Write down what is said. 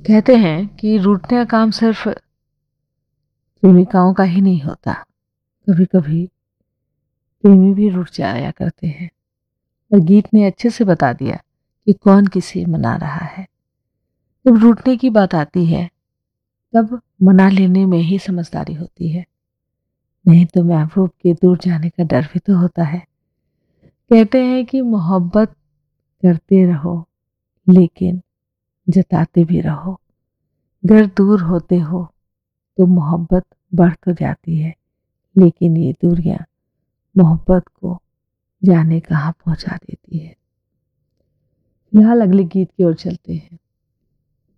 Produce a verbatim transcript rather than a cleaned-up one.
कहते हैं कि रूठने का काम सिर्फ प्रेमिकाओं का ही नहीं होता, कभी कभी प्रेमी भी रूठ जाया करते हैं। और गीत ने अच्छे से बता दिया कि कौन किसे मना रहा है। जब रूठने की बात आती है तब मना लेने में ही समझदारी होती है, नहीं तो महबूब के दूर जाने का डर भी तो होता है। कहते हैं कि मोहब्बत करते रहो लेकिन जताते भी रहो। घर दूर होते हो तो मोहब्बत बढ़ तो जाती है, लेकिन ये दूरियां मोहब्बत को जाने कहाँ पहुंचा देती है। फिलहाल अगले गीत की ओर चलते हैं।